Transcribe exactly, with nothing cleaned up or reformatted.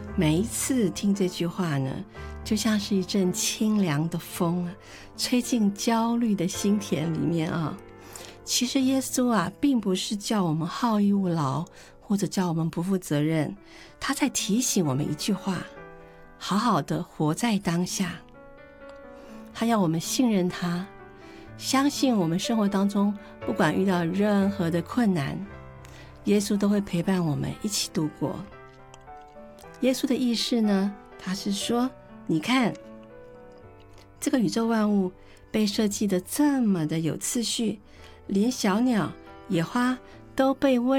每一次听这句话呢，就像是一阵清凉的风啊，吹进焦虑的心田里面啊。其实耶稣啊，并不是叫我们好逸恶劳，或者叫我们不负责任，他在提醒我们一句话：好好的活在当下。他要我们信任他，相信我们生活当中不管遇到任何的困难，耶稣都会陪伴我们一起度过。耶稣的意思呢，他是说，你看这个宇宙万物被设计得这么的有次序，连小鸟野花都被温